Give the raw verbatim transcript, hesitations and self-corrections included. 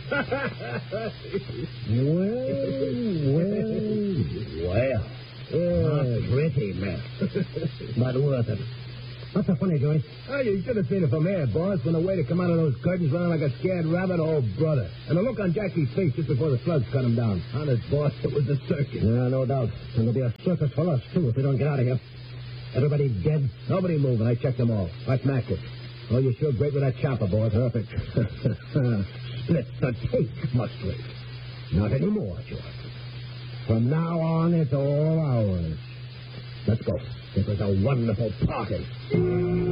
well, well. Not pretty, man. But worth it. What's so funny, Joey? Oh, you should have seen it from here, boss. When the way to come out of those curtains running like a scared rabbit, oh, brother. And the look on Jackie's face just before the slugs cut him down. Honest, boss, it was a circus. Yeah, no doubt. And there'll be a circus for us, too, if we don't get out of here. Everybody dead? Nobody moving. I checked them all. I smacked it. Oh, you're sure great with that chopper, boss. Perfect. Split the cake, must we? Not anymore, George. From now on, it's all ours. Let's go. It was a wonderful party.